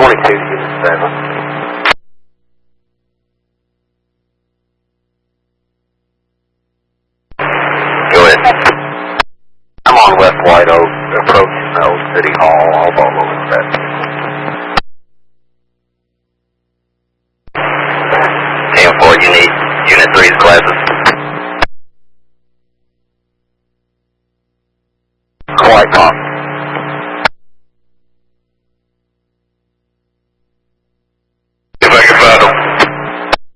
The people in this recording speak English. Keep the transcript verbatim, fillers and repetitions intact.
twenty-two, Unit seven. Go ahead. I'm on West White Oak, approaching the old City Hall. I'll follow with that. ten four, you need Unit three's classes. Quite possible.